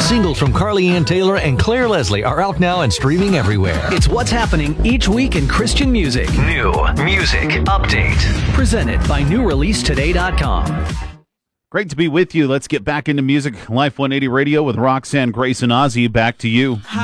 Singles from Carly Ann Taylor and Claire Leslie are out now and streaming everywhere. It's what's happening each week in Christian music. New Music Update. Presented by NewReleaseToday.com. Great to be with you. Let's get back into music. Life 180 Radio with Roxanne, Grace, and Ozzy. Back to you.